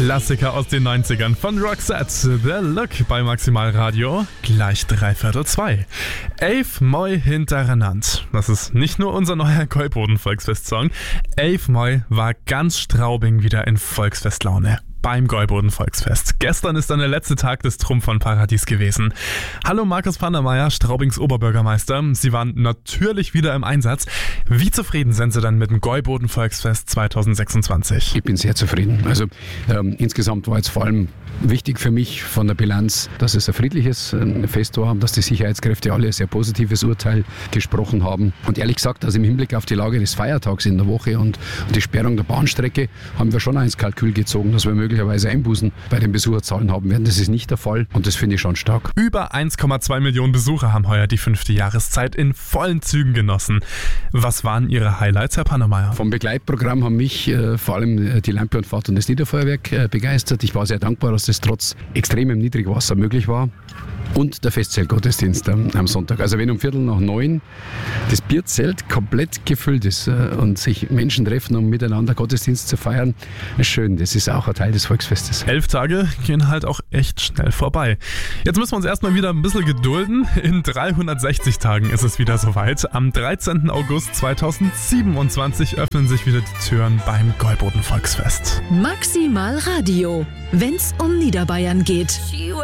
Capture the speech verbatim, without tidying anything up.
Klassiker aus den neunzigern von Roxette, The Look bei Maximal Radio, gleich dreiviertel zwei. Elf Moi hintereinander. Das ist nicht nur unser neuer Gäuboden-Volksfest-Song. Elf Moi war ganz Straubing wieder in Volksfestlaune. Beim Gäuboden-Volksfest. Gestern ist dann der letzte Tag des Trumpf von Paradies gewesen. Hallo Markus Pandermeier, Straubings Oberbürgermeister. Sie waren natürlich wieder im Einsatz. Wie zufrieden sind Sie denn mit dem Gäuboden-Volksfest zwanzig sechsundzwanzig? Ich bin sehr zufrieden. Also ähm, insgesamt war jetzt vor allem wichtig für mich von der Bilanz, dass es ein friedliches äh, Fest war, dass die Sicherheitskräfte alle ein sehr positives Urteil gesprochen haben. Und ehrlich gesagt, also im Hinblick auf die Lage des Feiertags in der Woche und, und die Sperrung der Bahnstrecke haben wir schon ins Kalkül gezogen, dass wir möglicherweise Einbußen bei den Besucherzahlen haben werden. Das ist nicht der Fall und das finde ich schon stark. Über eins Komma zwei Millionen Besucher haben heuer die fünfte Jahreszeit in vollen Zügen genossen. Was waren Ihre Highlights, Herr Pannermeier? Vom Begleitprogramm haben mich äh, vor allem die Lampe und und das Niederfeuerwerk äh, begeistert. Ich war sehr dankbar, dass das trotz extremem Niedrigwasser möglich war. Und der Festzeltgottesdienst am, am Sonntag. Also wenn um Viertel nach neun das Bierzelt komplett gefüllt ist äh, und sich Menschen treffen, um miteinander Gottesdienst zu feiern, ist schön. Das ist auch ein Teil des Volksfestes. Elf Tage gehen halt auch echt schnell vorbei. Jetzt müssen wir uns erstmal wieder ein bisschen gedulden. In dreihundertsechzig Tagen ist es wieder soweit. Am dreizehnten August zweitausendsiebenundzwanzig öffnen sich wieder die Türen beim Gäuboden Volksfest. Maximal Radio, wenn's um Niederbayern geht.